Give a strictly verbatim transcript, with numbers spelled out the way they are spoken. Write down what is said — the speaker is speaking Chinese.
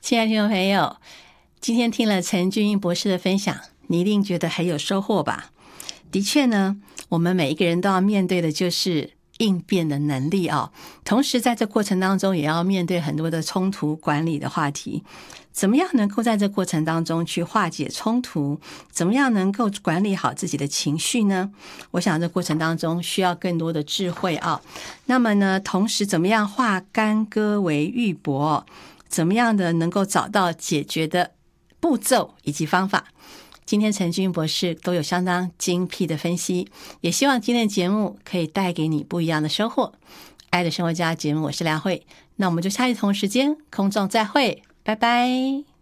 亲爱的听众朋友，今天听了陈俊英博士的分享，你一定觉得很有收获吧？的确呢，我们每一个人都要面对的就是应变的能力啊，同时在这过程当中也要面对很多的冲突管理的话题。怎么样能够在这过程当中去化解冲突？怎么样能够管理好自己的情绪呢？我想这过程当中需要更多的智慧啊。那么呢，同时怎么样化干戈为玉帛？怎么样的能够找到解决的步骤以及方法？今天陈俊英博士都有相当精辟的分析，也希望今天的节目可以带给你不一样的收获。爱的生活家节目，我是梁慧，那我们就下一同时间空中再会，拜拜。